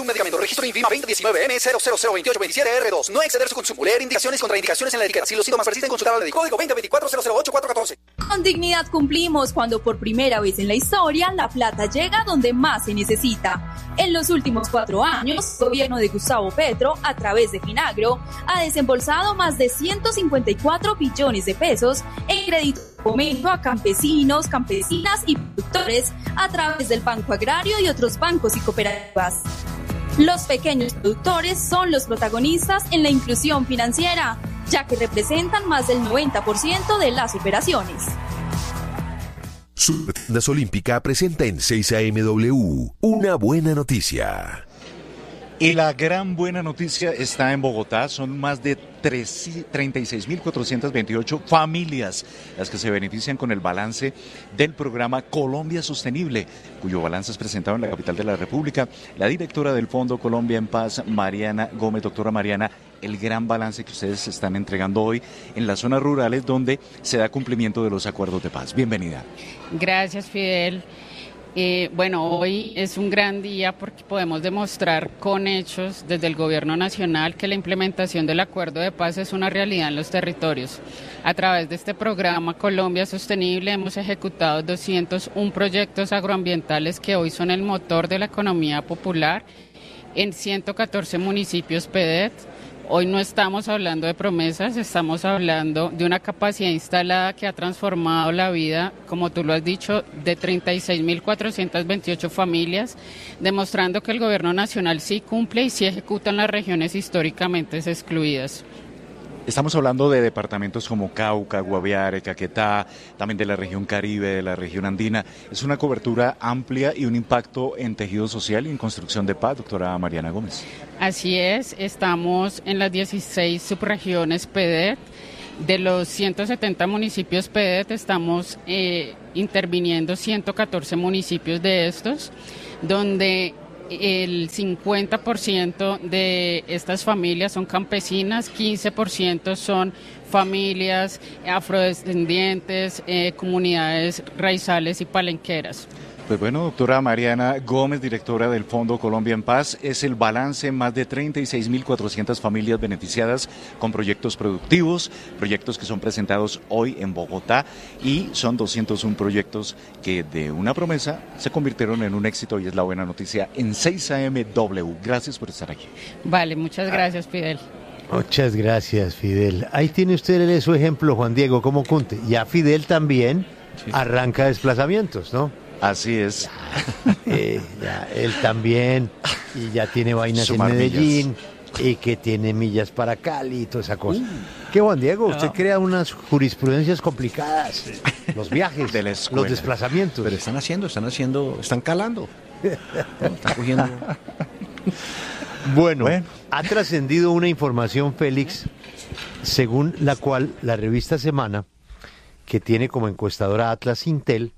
un medicamento. Registro INVIMA 2019M000287R2. No exceder su consumo. Leer indicaciones y contraindicaciones en la etiqueta. Si los síntomas persisten, consultar al médico. Código 2024-008414. Con dignidad cumplimos cuando por primera vez en la historia la plata llega donde más se necesita. En los últimos 4 años, el gobierno de Gustavo Petro, a través de Finagro, ha desembolsado más de 154 billones de pesos en crédito de fomento a campesinos, campesinas y productores a través del Banco Agrario y otros bancos y cooperativas. Los pequeños productores son los protagonistas en la inclusión financiera, ya que representan más del 90% de las operaciones. Supertiendas Olímpica presenta en 6AMW una buena noticia. Y la gran buena noticia está en Bogotá. Son más de 36.428 familias las que se benefician con el balance del programa Colombia Sostenible, cuyo balance es presentado en la capital de la República. La directora del Fondo Colombia en Paz, Mariana Gómez. Doctora Mariana, el gran balance que ustedes están entregando hoy en las zonas rurales donde se da cumplimiento de los acuerdos de paz. Bienvenida. Gracias, Fidel. Bueno, hoy es un gran día porque podemos demostrar con hechos desde el Gobierno Nacional que la implementación del Acuerdo de Paz es una realidad en los territorios. A través de este programa Colombia Sostenible hemos ejecutado 201 proyectos agroambientales que hoy son el motor de la economía popular en 114 municipios PEDET. Hoy no estamos hablando de promesas, estamos hablando de una capacidad instalada que ha transformado la vida, como tú lo has dicho, de 36.428 familias, demostrando que el Gobierno Nacional sí cumple y sí ejecuta en las regiones históricamente excluidas. Estamos hablando de departamentos como Cauca, Guaviare, Caquetá, también de la región Caribe, de la región andina. Es una cobertura amplia y un impacto en tejido social y en construcción de paz, doctora Mariana Gómez. Así es, estamos en las 16 subregiones PEDET. De los 170 municipios PEDET estamos interviniendo 114 municipios de estos, donde el 50% de estas familias son campesinas, 15% son familias afrodescendientes, comunidades raizales y palenqueras. Pues bueno, doctora Mariana Gómez, directora del Fondo Colombia en Paz, es el balance, más de 36.400 familias beneficiadas con proyectos productivos, proyectos que son presentados hoy en Bogotá y son 201 proyectos que de una promesa se convirtieron en un éxito y es la buena noticia en 6AMW. Gracias por estar aquí. Vale, muchas gracias, Fidel. Muchas gracias, Fidel. Ahí tiene usted su ejemplo, Juan Diego, como Conte. Ya Fidel también arranca desplazamientos, ¿no? Así es. Ya, él también, y ya tiene vainas Sumar en Medellín, millas. y que tiene millas para Cali y toda esa cosa. ¿Qué, Juan Diego? Usted crea unas jurisprudencias complicadas. Los viajes, de la escuela, los desplazamientos. Pero están calando. Están cogiendo. Bueno, ha trascendido una información, Félix, según la cual la revista Semana, que tiene como encuestadora Atlas Intel,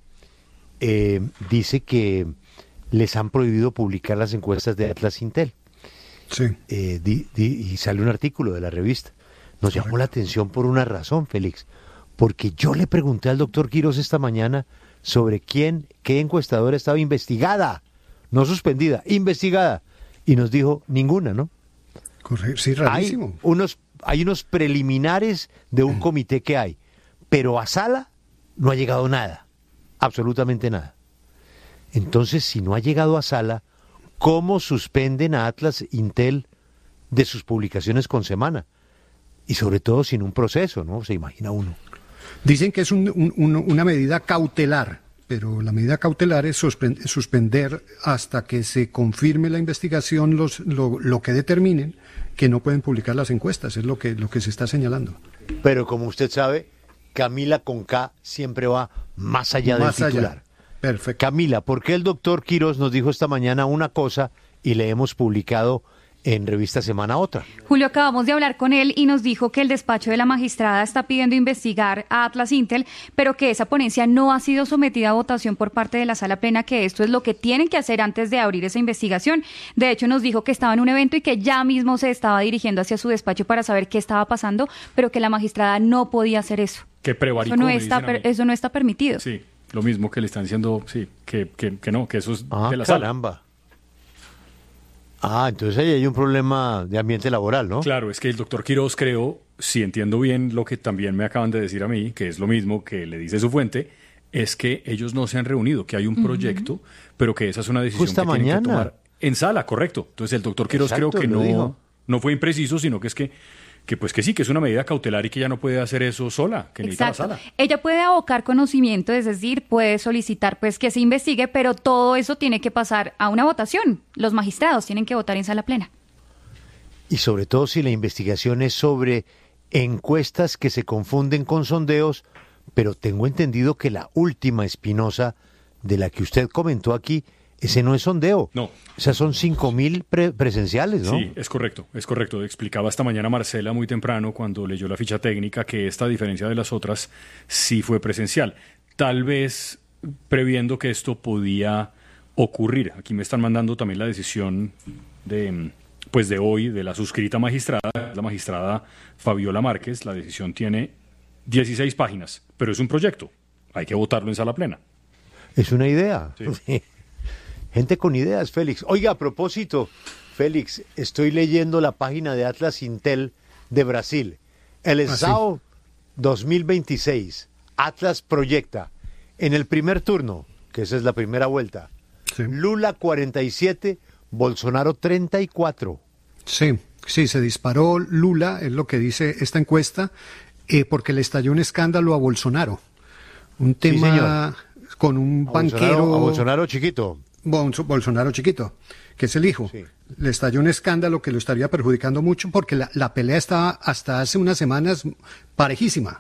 dice que les han prohibido publicar las encuestas de Atlas Intel. Sí. Y sale un artículo de la revista. Nos llamó la atención por una razón, Félix, porque yo le pregunté al doctor Quirós esta mañana sobre qué encuestadora estaba investigada, no suspendida, investigada, y nos dijo ninguna, ¿no? Correcto, sí, rarísimo. Hay unos preliminares de un comité que hay, pero a sala no ha llegado nada. Absolutamente nada. Entonces, si no ha llegado a sala, ¿cómo suspenden a Atlas Intel de sus publicaciones con Semana? Y sobre todo sin un proceso, ¿no? Se imagina uno. Dicen que es una medida cautelar, pero la medida cautelar es suspender hasta que se confirme la investigación lo que determinen que no pueden publicar las encuestas, es lo que se está señalando. Pero como usted sabe, Camila con K siempre va más allá del titular. Perfecto. Camila, ¿por qué el doctor Quirós nos dijo esta mañana una cosa y le hemos publicado en Revista Semana otra? Julio, acabamos de hablar con él y nos dijo que el despacho de la magistrada está pidiendo investigar a Atlas Intel, pero que esa ponencia no ha sido sometida a votación por parte de la Sala Plena, que esto es lo que tienen que hacer antes de abrir esa investigación. De hecho, nos dijo que estaba en un evento y que ya mismo se estaba dirigiendo hacia su despacho para saber qué estaba pasando, pero que la magistrada no podía hacer eso. Que prevaricó, eso no está permitido. Sí, lo mismo que le están diciendo, sí, que no, que eso es de la sala. Caramba. Ah, entonces ahí hay un problema de ambiente laboral, ¿no? Claro, es que el doctor Quirós, creo, si entiendo bien lo que también me acaban de decir a mí, que es lo mismo que le dice su fuente, es que ellos no se han reunido, que hay un proyecto, pero que esa es una decisión que tienen que tomar en sala, correcto. Entonces el doctor Quirós creo que no fue impreciso, sino que es que pues que sí, que es una medida cautelar y que ella no puede hacer eso sola, que necesita la sala. Ella puede abocar conocimiento, es decir, puede solicitar pues que se investigue, pero todo eso tiene que pasar a una votación. Los magistrados tienen que votar en sala plena. Y sobre todo si la investigación es sobre encuestas que se confunden con sondeos, pero tengo entendido que la última, Espinosa, de la que usted comentó aquí, ese no es sondeo. No. Esas son 5.000 presenciales, ¿no? Sí, es correcto. Explicaba esta mañana Marcela muy temprano cuando leyó la ficha técnica que esta, a diferencia de las otras, sí fue presencial. Tal vez previendo que esto podía ocurrir. Aquí me están mandando también la decisión de hoy de la suscrita magistrada, la magistrada Fabiola Márquez. La decisión tiene 16 páginas, pero es un proyecto. Hay que votarlo en sala plena. Es una idea. Sí. Gente con ideas, Félix. Oiga, a propósito, Félix, estoy leyendo la página de Atlas Intel de Brasil. El SAO 2026. Atlas proyecta en el primer turno, que esa es la primera vuelta, Lula 47, Bolsonaro 34. Sí, se disparó Lula, es lo que dice esta encuesta, porque le estalló un escándalo a Bolsonaro. Un tema con un banquero... A Bolsonaro chiquito. Bolsonaro chiquito, que es el hijo. Sí. Le estalló un escándalo que lo estaría perjudicando mucho porque la pelea estaba hasta hace unas semanas parejísima,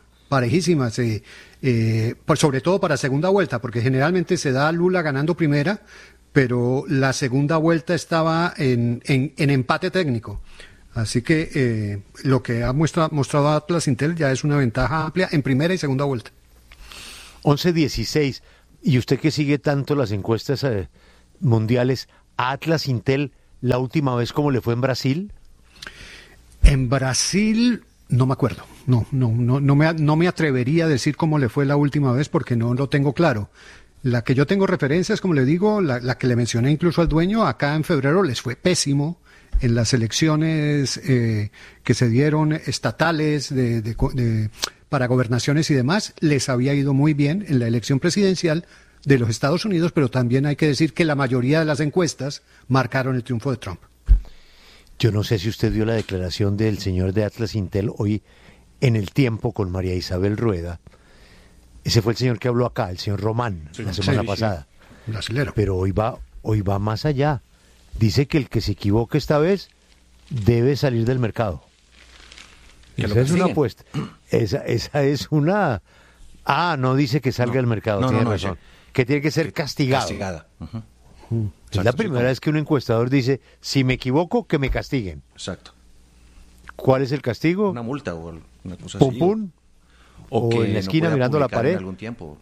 sobre todo para segunda vuelta, porque generalmente se da a Lula ganando primera, pero la segunda vuelta estaba en empate técnico. Así que lo que ha mostrado Atlas Intel ya es una ventaja amplia en primera y segunda vuelta. 11-16. Y usted que sigue tanto las encuestas mundiales, ¿a Atlas Intel la última vez cómo le fue en Brasil? En Brasil no me acuerdo. No me atrevería a decir cómo le fue la última vez porque no lo tengo claro. La que yo tengo referencia es, como le digo, la que le mencioné incluso al dueño, acá en febrero les fue pésimo en las elecciones que se dieron estatales para gobernaciones y demás. Les había ido muy bien en la elección presidencial de los Estados Unidos, pero también hay que decir que la mayoría de las encuestas marcaron el triunfo de Trump. Yo no sé si usted vio la declaración del señor de Atlas Intel hoy en El Tiempo con María Isabel Rueda. Ese fue el señor que habló acá, el señor Román, la semana pasada. Brasilero. Pero hoy va más allá. Dice que el que se equivoque esta vez debe salir del mercado. Esa es una apuesta. Esa es una... Ah, no dice que salga del mercado, tiene razón. Que tiene que ser castigado. Castigada. Es la primera vez que un encuestador dice, si me equivoco, que me castiguen. Exacto. ¿Cuál es el castigo? Una multa o una cosa ¿Pum, así. pum? O que en la esquina mirando la pared. En algún tiempo.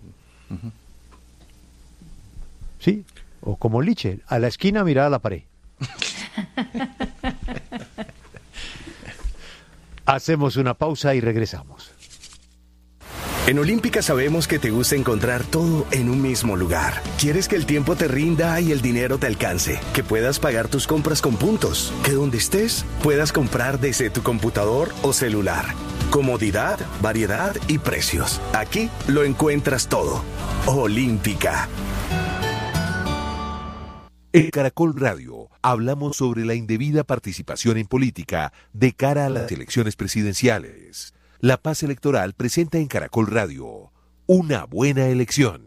Sí, o como Liche, a la esquina mirar a la pared. Hacemos una pausa y regresamos. En Olímpica sabemos que te gusta encontrar todo en un mismo lugar. Quieres que el tiempo te rinda y el dinero te alcance, que puedas pagar tus compras con puntos, que donde estés puedas comprar desde tu computador o celular. Comodidad, variedad y precios. Aquí lo encuentras todo. Olímpica. En Caracol Radio hablamos sobre la indebida participación en política de cara a las elecciones presidenciales. La Paz Electoral presenta en Caracol Radio una buena elección.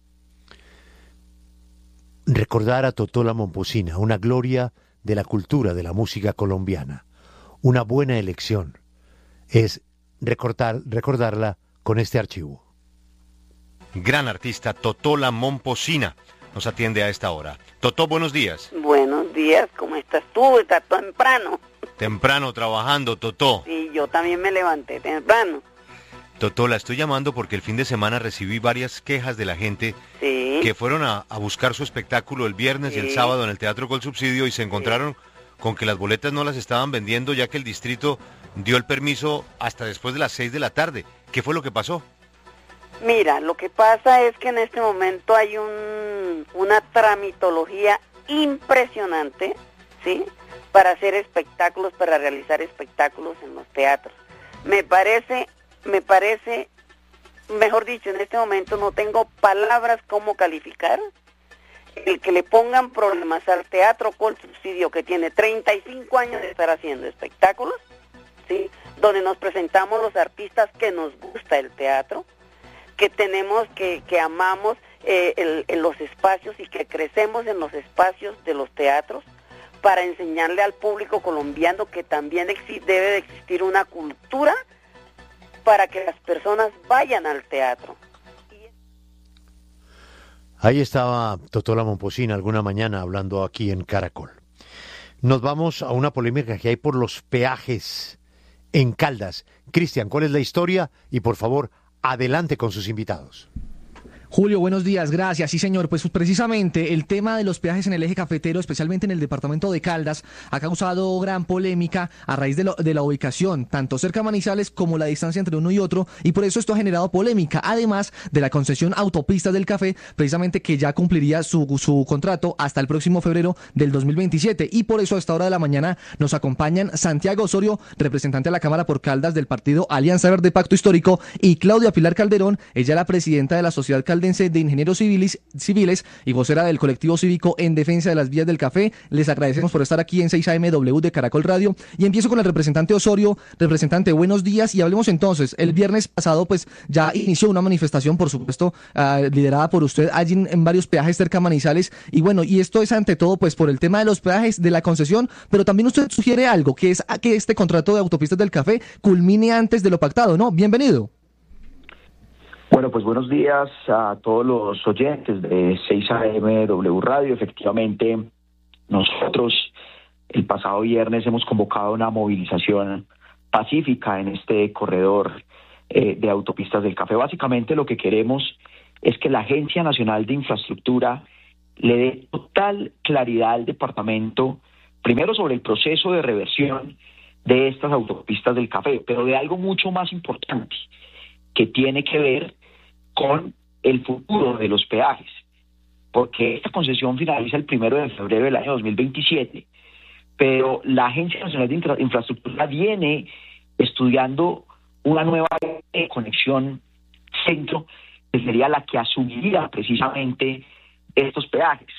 Recordar a Totó la Momposina, una gloria de la cultura, de la música colombiana. Una buena elección es recordarla con este archivo. Gran artista Totó la Momposina nos atiende a esta hora. Totó, buenos días. Buenos días, ¿cómo estás tú? ¿Estás temprano? Temprano trabajando, Totó. Sí, yo también me levanté temprano. Totó, la estoy llamando porque el fin de semana recibí varias quejas de la gente que fueron a buscar su espectáculo el viernes y el sábado en el Teatro Colsubsidio y se encontraron con que las boletas no las estaban vendiendo ya que el distrito dio el permiso hasta después de las 6 de la tarde. ¿Qué fue lo que pasó? Mira, lo que pasa es que en este momento hay una tramitología impresionante, ¿sí? para hacer espectáculos, para realizar espectáculos en los teatros. Me parece, mejor dicho, en este momento no tengo palabras cómo calificar el que le pongan problemas al Teatro Col Subsidio, que tiene 35 años de estar haciendo espectáculos, ¿sí?, donde nos presentamos los artistas que nos gusta el teatro, que tenemos, que amamos los espacios y que crecemos en los espacios de los teatros, para enseñarle al público colombiano que también debe de existir una cultura para que las personas vayan al teatro. Ahí estaba Totola Momposina alguna mañana hablando aquí en Caracol. Nos vamos a una polémica que hay por los peajes en Caldas. Cristian, ¿cuál es la historia? Y por favor, adelante con sus invitados. Julio, buenos días, gracias. Sí, señor, pues precisamente el tema de los peajes en el eje cafetero, especialmente en el departamento de Caldas, ha causado gran polémica a raíz de la ubicación, tanto cerca a Manizales como la distancia entre uno y otro, y por eso esto ha generado polémica, además de la concesión Autopistas del Café, precisamente que ya cumpliría su contrato hasta el próximo febrero del 2027, y por eso a esta hora de la mañana nos acompañan Santiago Osorio, representante de la Cámara por Caldas del partido Alianza Verde Pacto Histórico, y Claudia Pilar Calderón, ella la presidenta de la Sociedad Caldense de Ingenieros Civiles y vocera del colectivo cívico en defensa de las vías del café. Les agradecemos por estar aquí en 6am de Caracol Radio, y empiezo con el representante Osorio. Representante, buenos días, y hablemos entonces. El viernes pasado pues ya inició una manifestación, por supuesto, liderada por usted allí en varios peajes cerca a Manizales, y bueno, y esto es ante todo pues por el tema de los peajes, de la concesión, pero también usted sugiere algo, que es que este contrato de Autopistas del Café culmine antes de lo pactado, ¿no? Bienvenido. Bueno, pues buenos días a todos los oyentes de 6am Radio. Efectivamente, nosotros el pasado viernes hemos convocado una movilización pacífica en este corredor de Autopistas del Café. Básicamente lo que queremos es que la Agencia Nacional de Infraestructura le dé total claridad al departamento, primero sobre el proceso de reversión de estas Autopistas del Café, pero de algo mucho más importante, que tiene que ver con el futuro de los peajes, porque esta concesión finaliza el 1 de febrero del año 2027, pero la Agencia Nacional de Infraestructura viene estudiando una nueva conexión centro, que sería la que asumiría precisamente estos peajes.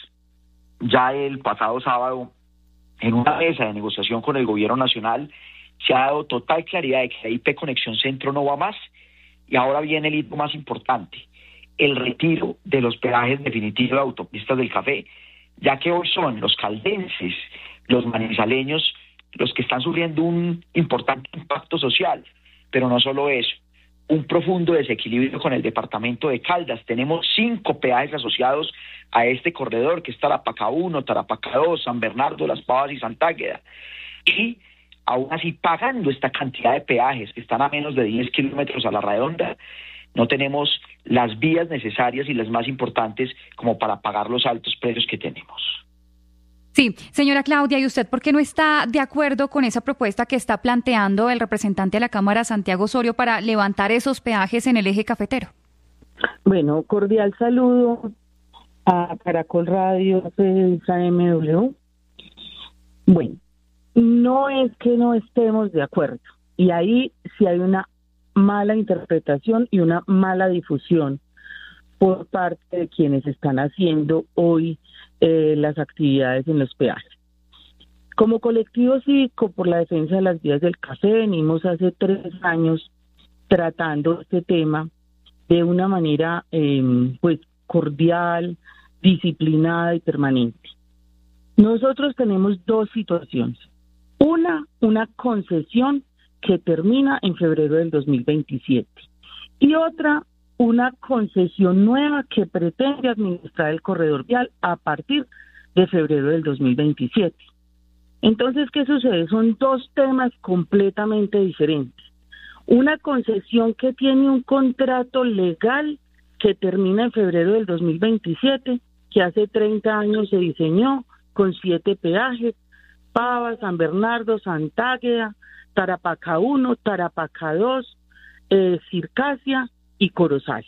Ya el pasado sábado, en una mesa de negociación con el gobierno nacional, se ha dado total claridad de que la IP Conexión Centro no va más. Y ahora viene el hito más importante, el retiro de los peajes definitivos de Autopistas del Café, ya que hoy son los caldenses, los manizaleños, los que están sufriendo un importante impacto social, pero no solo eso, un profundo desequilibrio con el departamento de Caldas. Tenemos 5 peajes asociados a este corredor, que es Tarapacá 1, Tarapacá 2, San Bernardo, Las Pavas y Santágueda. Y aún así, pagando esta cantidad de peajes que están a menos de 10 kilómetros a la redonda, no tenemos las vías necesarias y las más importantes como para pagar los altos precios que tenemos. Sí, señora Claudia, ¿y usted por qué no está de acuerdo con esa propuesta que está planteando el representante de la Cámara, Santiago Osorio, para levantar esos peajes en el eje cafetero? Bueno, cordial saludo a Caracol Radio, 6am. Bueno, no es que no estemos de acuerdo, y ahí sí hay una mala interpretación y una mala difusión por parte de quienes están haciendo hoy las actividades en los peajes. Como colectivo cívico por la defensa de las vías del café, venimos hace 3 años tratando este tema de una manera pues cordial, disciplinada y permanente. Nosotros tenemos 2 situaciones. Una concesión que termina en febrero del 2027 y otra, una concesión nueva que pretende administrar el corredor vial a partir de febrero del 2027. Entonces, ¿qué sucede? Son 2 temas completamente diferentes. Una concesión que tiene un contrato legal que termina en febrero del 2027, que hace 30 años se diseñó con 7 peajes, Pava, San Bernardo, Santágueda, Tarapacá 1, Tarapacá 2, Circasia y Corozal.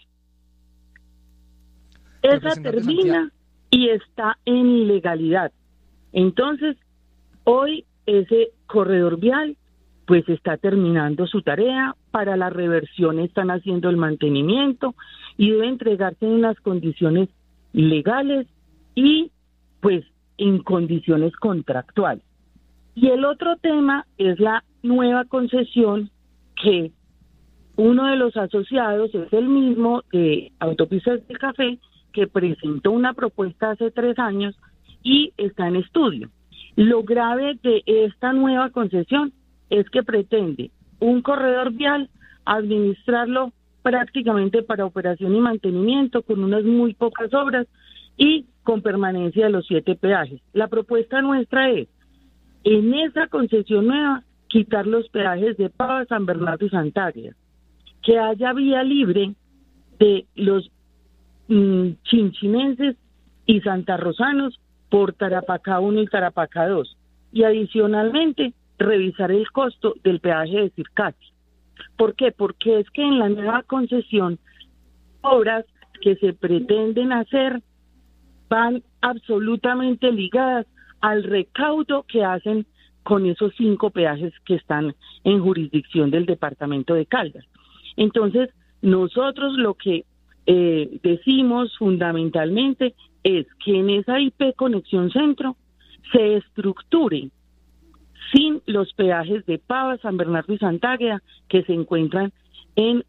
Esa termina y está en ilegalidad. Entonces, hoy ese corredor vial pues está terminando su tarea, para la reversión están haciendo el mantenimiento y debe entregarse en unas condiciones legales y pues en condiciones contractuales. Y el otro tema es la nueva concesión, que uno de los asociados es el mismo de Autopistas del Café, que presentó una propuesta hace 3 años y está en estudio. Lo grave de esta nueva concesión es que pretende un corredor vial administrarlo prácticamente para operación y mantenimiento, con unas muy pocas obras y con permanencia de los 7 peajes. La propuesta nuestra es, en esa concesión nueva, quitar los peajes de Pava, San Bernardo y Santa Águeda, que haya vía libre de los chinchinenses y santarrosanos por Tarapacá 1 y Tarapacá 2, y adicionalmente revisar el costo del peaje de Circati. ¿Por qué? Porque es que en la nueva concesión, obras que se pretenden hacer van absolutamente ligadas al recaudo que hacen con esos 5 peajes que están en jurisdicción del departamento de Caldas. Entonces, nosotros lo que decimos fundamentalmente es que en esa IP Conexión Centro se estructure sin los peajes de Pava, San Bernardo y Santa Águeda, que se encuentran en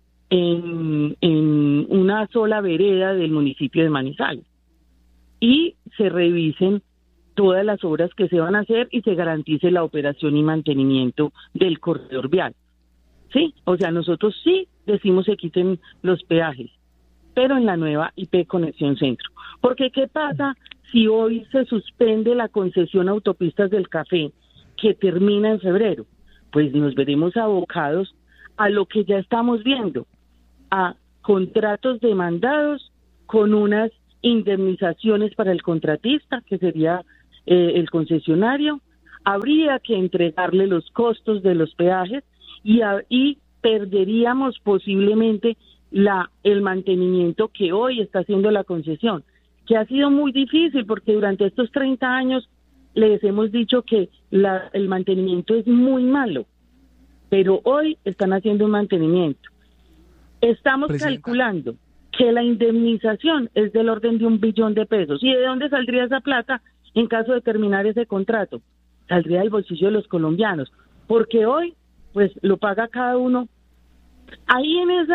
una sola vereda del municipio de Manizales. Y se revisen todas las obras que se van a hacer y se garantice la operación y mantenimiento del corredor vial. Sí, o sea, nosotros sí decimos se quiten los peajes, pero en la nueva IP Conexión Centro. Porque ¿qué pasa si hoy se suspende la concesión Autopistas del Café, que termina en febrero? Pues nos veremos abocados a lo que ya estamos viendo, a contratos demandados con unas indemnizaciones para el contratista, que sería el concesionario. Habría que entregarle los costos de los peajes y perderíamos posiblemente el mantenimiento que hoy está haciendo la concesión, que ha sido muy difícil porque durante estos 30 años les hemos dicho que el mantenimiento es muy malo, pero hoy están haciendo un mantenimiento. Estamos calculando que la indemnización es del orden de 1 billón de pesos. ¿Y de dónde saldría esa plata en caso de terminar ese contrato? Saldría del bolsillo de los colombianos, porque hoy pues lo paga cada uno. Ahí en esa